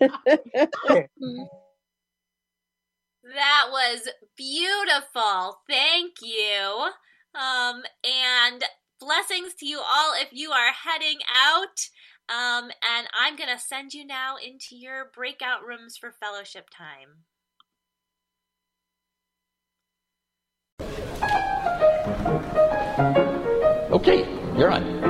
That was beautiful. Thank you. And blessings to you all if you are heading out. And I'm going to send you now into your breakout rooms for fellowship time. Okay, you're on.